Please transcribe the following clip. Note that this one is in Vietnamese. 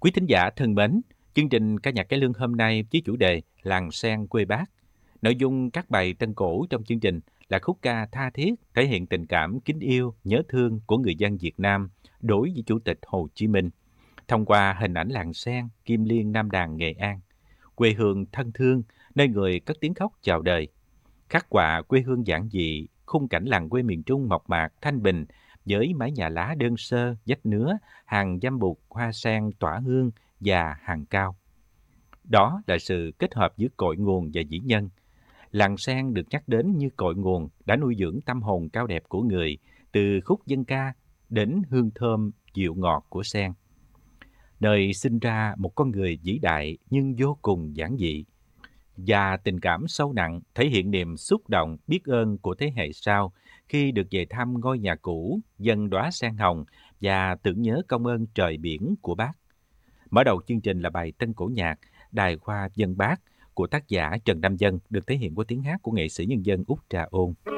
Quý thính giả thân mến, chương trình ca nhạc cải lương hôm nay với chủ đề Làng Sen quê Bác. Nội dung các bài tân cổ trong chương trình là khúc ca tha thiết thể hiện tình cảm kính yêu, nhớ thương của người dân Việt Nam đối với Chủ tịch Hồ Chí Minh. Thông qua hình ảnh làng sen, Kim Liên, Nam Đàn, Nghệ An, quê hương thân thương, nơi người cất tiếng khóc chào đời. Khắc họa quê hương giản dị, khung cảnh làng quê miền Trung mộc mạc, thanh bình, với mái nhà lá đơn sơ, vách nứa, hàng dăm bụt, hoa sen tỏa hương và hàng cao. Đó là sự kết hợp giữa cội nguồn và dĩ nhân. Làng sen được nhắc đến như cội nguồn đã nuôi dưỡng tâm hồn cao đẹp của người, từ khúc dân ca đến hương thơm dịu ngọt của sen. Nơi sinh ra một con người vĩ đại nhưng vô cùng giản dị, và tình cảm sâu nặng thể hiện niềm xúc động biết ơn của thế hệ sau khi được về thăm ngôi nhà cũ, dâng đóa sen hồng và tưởng nhớ công ơn trời biển của Bác. Mở đầu chương trình là bài tân cổ nhạc Đài Hoa Dân Bác của tác giả Trần Nam Dân, được thể hiện qua tiếng hát của nghệ sĩ nhân dân Út Trà Ôn.